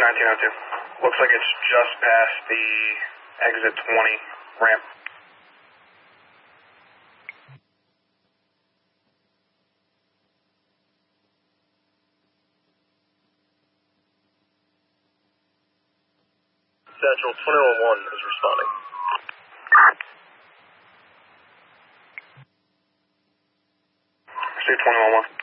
1902. Looks like it's just past the exit 20 ramp. Central 21-1 is responding. Pursuit 21-1.